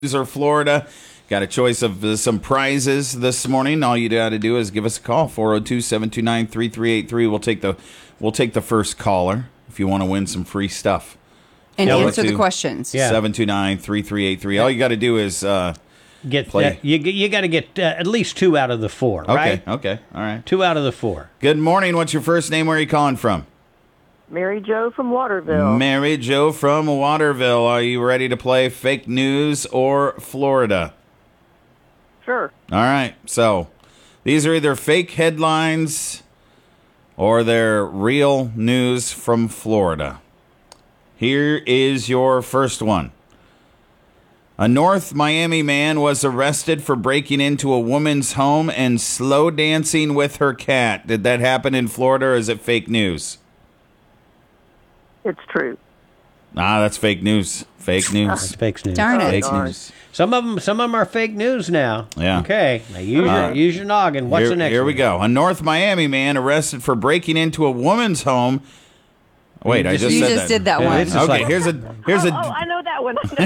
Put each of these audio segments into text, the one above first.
or Florida. Got a choice of some prizes this morning. All you got to do is give us a call, 402-729-3383. We'll take the first caller if you want to win some free stuff. And answer the questions. Yeah. 729-3383. All you got to do is play. You got to get at least 2 out of the 4, right? Okay. All right. 2 out of the 4. Good morning. What's your first name? Where are you calling from? Mary Jo from Waterville. Mary Jo from Waterville. Are you ready to play fake news or Florida? Sure. All right. So these are either fake headlines or they're real news from Florida. Here is your first one. A North Miami man was arrested for breaking into a woman's home and slow dancing with her cat. Did that happen in Florida, or is it fake news? It's true. That's fake news. Fake news. That's fake news. Darn it. Fake darn. news. Some of them are fake news now. Yeah. Okay. Now use your noggin. What's the next Here one? we go. A North Miami man arrested for breaking into a woman's home. Wait, I just You said just that. did that Yeah, one. it's just Okay, like- here's a I know that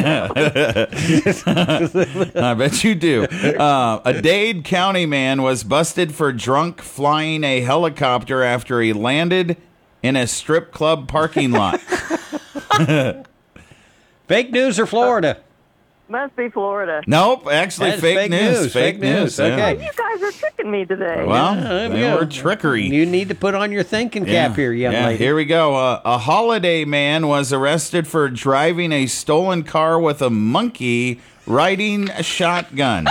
one. I bet you do. A Dade County man was busted for drunk flying a helicopter after he landed in a strip club parking lot. Fake news or Florida? Must be Florida. Nope, actually That's fake news. Fake news. Yeah. Okay. You guys are tricking me today. Well, there we they go. were trickery. You need to put on your thinking cap here, young lady. Here we go. A holiday man was arrested for driving a stolen car with a monkey riding a shotgun.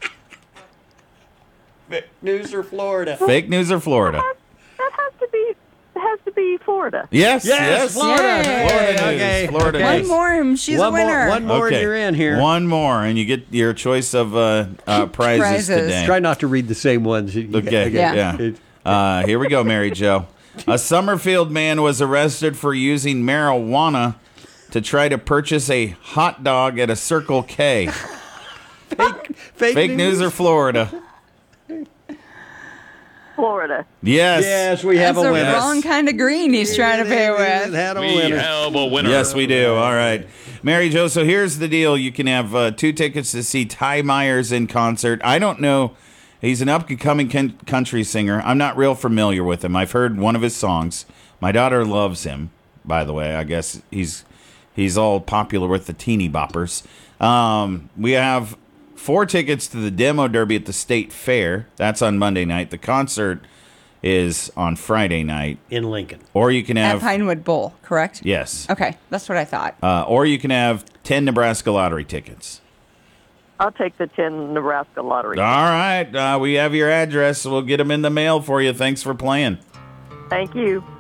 Fake news or Florida? Fake news or Florida? That has to be Florida. Yes, Florida. Yay. Florida news. Okay. Florida Okay. news. One more and she's a winner. One more and you're in here. One more, and you get your choice of prizes Prizes. today. Try not to read the same ones. Okay, Yeah. yeah. Here we go, Mary Jo. A Summerfield man was arrested for using marijuana to try to purchase a hot dog at a Circle K. Fake news or Florida? Florida. Yes. Yes, we have That's a the winner. wrong kind of green he's trying to pay with. Had a We winner. have a winner. Yes, we do. All right. Mary Jo, so here's the deal. You can have 2 tickets to see Ty Myers in concert. I don't know. He's an up-and-coming country singer. I'm not real familiar with him. I've heard one of his songs. My daughter loves him, by the way. I guess he's all popular with the teeny boppers. We have 4 tickets to the Demo Derby at the State Fair. That's on Monday night. The concert is on Friday night. In Lincoln. Or you can At have... Pinewood Bowl, correct? Yes. Okay, that's what I thought. Or you can have 10 Nebraska lottery tickets. I'll take the 10 Nebraska lottery. All right. We have your address. We'll get them in the mail for you. Thanks for playing. Thank you.